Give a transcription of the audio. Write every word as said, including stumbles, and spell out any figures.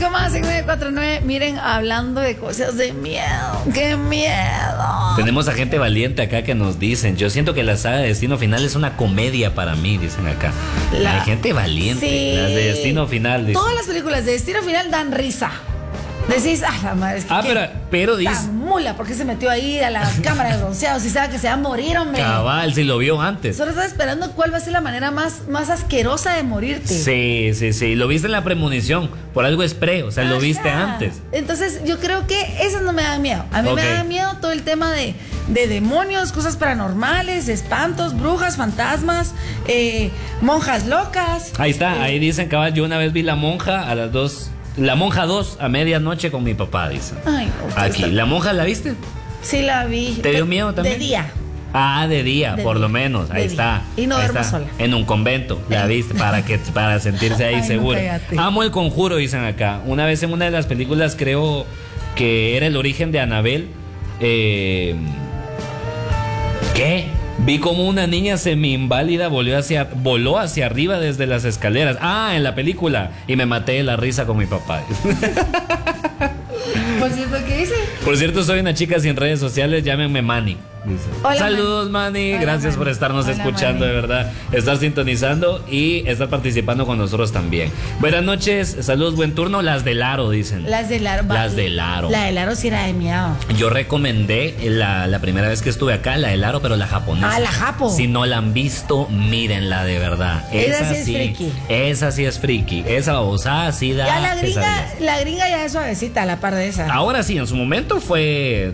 Más en nueve cuatro nueve, miren, hablando de cosas de miedo, qué miedo. Tenemos a gente valiente acá que nos dicen, yo siento que la saga de Destino Final es una comedia para mí, dicen acá. La... Hay gente valiente, sí. Las de Destino Final. Dicen. Todas las películas de Destino Final dan risa. Decís, ah, la madre, es que ah, pero, pero dice. Mula, ¿por qué se metió ahí a la cámara de bronceado? Si sabe que se va a morir, hombre. Cabal, si lo vio antes. Solo estás esperando cuál va a ser la manera más, más asquerosa de morirte. Sí, sí, sí. Lo viste en la premonición. Por algo es pre, o sea, Ajá. Lo viste antes. Entonces, yo creo que eso no me da miedo. A mí okay. me da miedo todo el tema de, de demonios, cosas paranormales, espantos, brujas, fantasmas, eh, monjas locas. Ahí está, eh, ahí dicen, cabal, yo una vez vi La Monja a las dos. La Monja dos a medianoche con mi papá, dice. Ay, no, aquí. Está... ¿La Monja la viste? Sí, la vi. ¿Te dio miedo también? De día. Ah, de día, de por día. lo menos. Ahí de está. Y no ahí duermo está. sola. En un convento, la viste, para que para sentirse ahí Ay, segura. No, Amo El Conjuro, dicen acá. Una vez en una de las películas, creo que era el origen de Anabel. Eh... ¿Qué? Vi como una niña semi-inválida volvió hacia, voló hacia arriba desde las escaleras. Ah, en la película. Y me maté de la risa con mi papá. Por cierto, ¿qué dice? Por cierto, soy una chica sin redes sociales, llámenme Manny. Hola, saludos, Manny. Hola, Gracias Manny. por estarnos Hola, escuchando, Manny. de verdad. Estar sintonizando y estar participando con nosotros también. Buenas noches, saludos, buen turno. Las del Aro, dicen. Las del Aro. Las del Aro. La del Aro sí era de miedo. Yo recomendé la, la primera vez que estuve acá, la del Aro, pero la japonesa. Ah, la japo. Si no la han visto, mírenla de verdad. Esa, esa sí es sí, friki. Esa sí es friki. Esa babosada sí da. Ya la gringa, pesadillas. la gringa ya es suavecita a la par de esa. Ahora sí, en su momento fue